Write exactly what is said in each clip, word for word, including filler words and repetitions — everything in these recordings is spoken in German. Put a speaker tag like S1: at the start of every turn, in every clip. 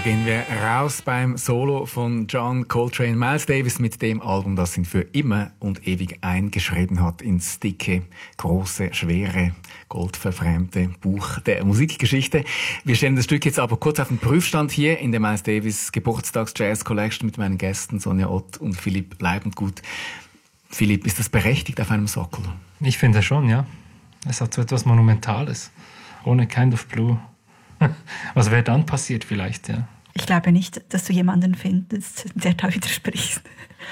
S1: gehen wir raus beim Solo von John Coltrane. Miles Davis mit dem Album, das ihn für immer und ewig eingeschrieben hat ins dicke, große, schwere, goldverfremde Buch der Musikgeschichte. Wir stellen das Stück jetzt aber kurz auf den Prüfstand hier in der Miles Davis Geburtstags-Jazz Collection mit meinen Gästen Sonja Ott und Philipp Leibendgut. Philipp, ist das berechtigt auf einem Sockel?
S2: Ich finde schon, ja. Es hat so etwas Monumentales. Ohne Kind of Blue. Was wäre dann passiert vielleicht, ja?
S3: Ich glaube nicht, dass du jemanden findest, der da widerspricht.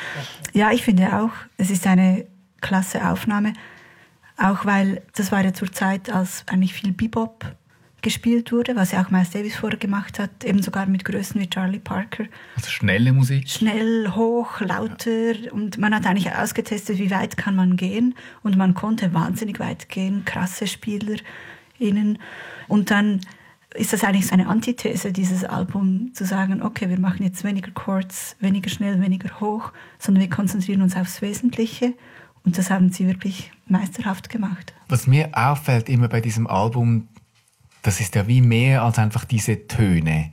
S3: Ja, ich finde auch, es ist eine klasse Aufnahme. Auch weil, das war ja zur Zeit, als eigentlich viel Bebop gespielt wurde, was ja auch Miles Davis vorher gemacht hat, eben sogar mit Größen wie Charlie Parker.
S1: Also schnelle Musik?
S3: Schnell, hoch, lauter. Ja. Und man hat eigentlich ausgetestet, wie weit kann man gehen. Und man konnte wahnsinnig weit gehen, krasse SpielerInnen. Und dann ist das eigentlich so eine Antithese, dieses Album, zu sagen, okay, wir machen jetzt weniger Chords, weniger schnell, weniger hoch, sondern wir konzentrieren uns aufs Wesentliche. Und das haben sie wirklich meisterhaft gemacht.
S1: Was mir auffällt immer bei diesem Album, das ist ja wie mehr als einfach diese Töne.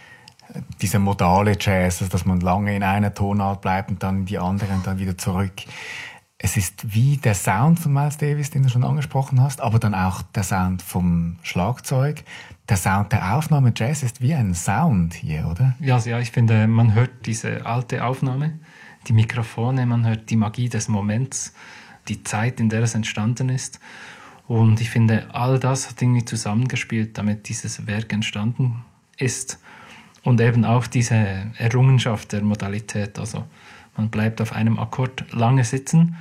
S1: Dieser modale Jazz, also dass man lange in einer Tonart bleibt und dann in die andere und dann wieder zurück. Es ist wie der Sound von Miles Davis, den du schon angesprochen hast, aber dann auch der Sound vom Schlagzeug. Der Sound der Aufnahme Jazz ist wie ein Sound hier, oder?
S2: Ja, also ja, ich finde, man hört diese alte Aufnahme, die Mikrofone, man hört die Magie des Moments, die Zeit, in der es entstanden ist. Und ich finde, all das hat irgendwie zusammengespielt, damit dieses Werk entstanden ist. Und eben auch diese Errungenschaft der Modalität. Also man bleibt auf einem Akkord lange sitzen.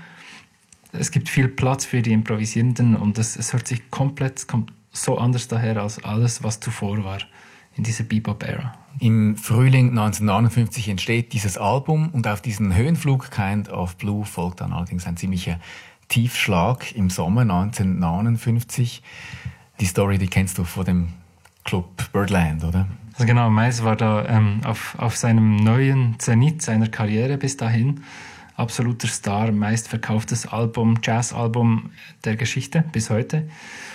S2: Es gibt viel Platz für die Improvisierenden und es, es hört sich komplett, es kommt so anders daher als alles, was zuvor war in dieser Bebop-Ära.
S1: Im Frühling neunzehnhundertneunundfünfzig entsteht dieses Album und auf diesen Höhenflug Kind of Blue folgt dann allerdings ein ziemlicher Tiefschlag im Sommer neunzehnhundertneunundfünfzig. Die Story, die kennst du von dem Club Birdland, oder?
S2: Also genau, Miles war da ähm, auf, auf seinem neuen Zenit seiner Karriere bis dahin. Absoluter Star, meistverkauftes Album, Jazzalbum der Geschichte bis heute.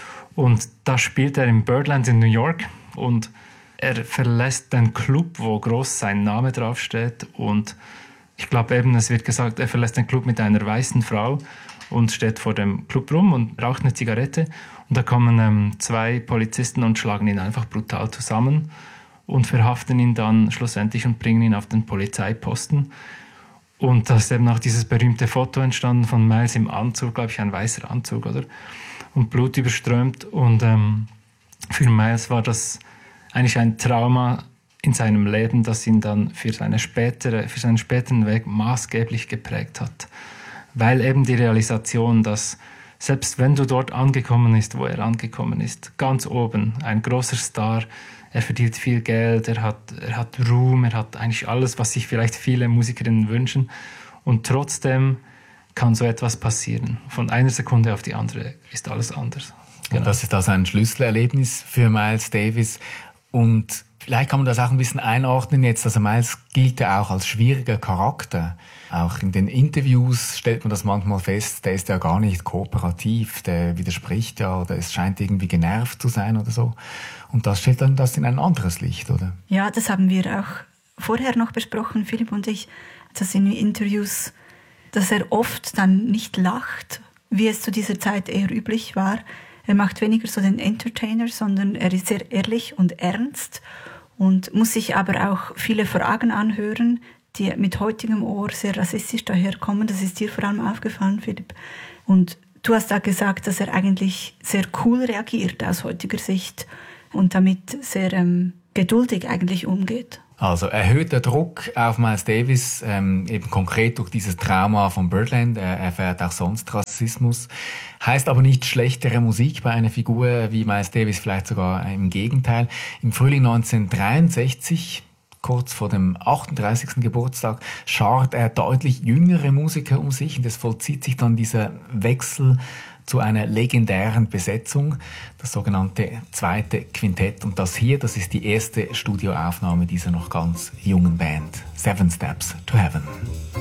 S2: Und da spielt er im Birdland in New York und er verlässt den Club, wo groß sein Name draufsteht. Und ich glaube eben, es wird gesagt, er verlässt den Club mit einer weißen Frau und steht vor dem Club rum und raucht eine Zigarette. Und da kommen ähm, zwei Polizisten und schlagen ihn einfach brutal zusammen und verhaften ihn dann schlussendlich und bringen ihn auf den Polizeiposten. Und da ist eben auch dieses berühmte Foto entstanden von Miles im Anzug, glaube ich, ein weißer Anzug, oder? Und blutüberströmt. Und ähm, für Miles war das eigentlich ein Trauma in seinem Leben, das ihn dann für, seine spätere, für seinen späteren Weg maßgeblich geprägt hat. Weil eben die Realisation, dass selbst wenn du dort angekommen bist, wo er angekommen ist, ganz oben, ein großer Star, er verdient viel Geld, er hat, er hat Ruhm, er hat eigentlich alles, was sich vielleicht viele Musikerinnen wünschen. Und trotzdem kann so etwas passieren. Von einer Sekunde auf die andere ist alles anders.
S1: Genau. Und das ist also ein Schlüsselerlebnis für Miles Davis. Und vielleicht kann man das auch ein bisschen einordnen jetzt. Also Miles gilt ja auch als schwieriger Charakter. Auch in den Interviews stellt man das manchmal fest, der ist ja gar nicht kooperativ, der widerspricht ja oder es scheint irgendwie genervt zu sein oder so. Und das stellt dann das in ein anderes Licht, oder?
S3: Ja, das haben wir auch vorher noch besprochen, Philipp und ich, dass in Interviews, dass er oft dann nicht lacht, wie es zu dieser Zeit eher üblich war. Er macht weniger so den Entertainer, sondern er ist sehr ehrlich und ernst und muss sich aber auch viele Fragen anhören, die mit heutigem Ohr sehr rassistisch daherkommen. Das ist dir vor allem aufgefallen, Philipp. Und du hast da gesagt, dass er eigentlich sehr cool reagiert aus heutiger Sicht und damit sehr ähm, geduldig eigentlich umgeht.
S1: Also erhöhter Druck auf Miles Davis, ähm, eben konkret durch dieses Trauma von Birdland. Er erfährt auch sonst Rassismus. Heißt aber nicht schlechtere Musik bei einer Figur wie Miles Davis, vielleicht sogar im Gegenteil. Im Frühling neunzehnhundertdreiundsechzig, kurz vor dem achtunddreißigsten Geburtstag, schart er deutlich jüngere Musiker um sich und es vollzieht sich dann dieser Wechsel zu einer legendären Besetzung, das sogenannte zweite Quintett. Und das hier, das ist die erste Studioaufnahme dieser noch ganz jungen Band, Seven Steps to Heaven.